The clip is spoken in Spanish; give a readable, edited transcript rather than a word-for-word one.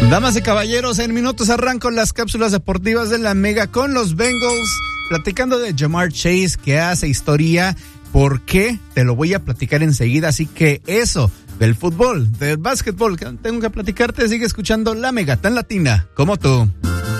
Damas y caballeros, en minutos arranco las cápsulas deportivas de la Mega con los Bengals, platicando de Ja'Marr Chase, que hace historia. ¿Por qué? Te lo voy a platicar enseguida, así que eso, del fútbol, del básquetbol, que tengo que platicarte, sigue escuchando la Mega tan latina como tú.